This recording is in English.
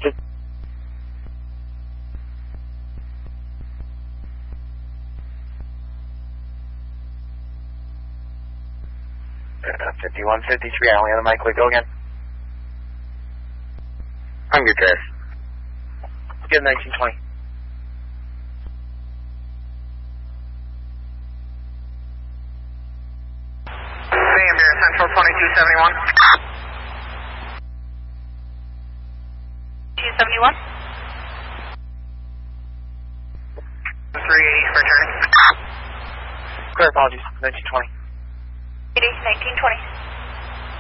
Just 5153, I only have the mic. Go again. I'm good, Chris. Good 1920. Sam Bear Central 2271. 271. 380 for returning. Clear, apologies. 1920. 1920.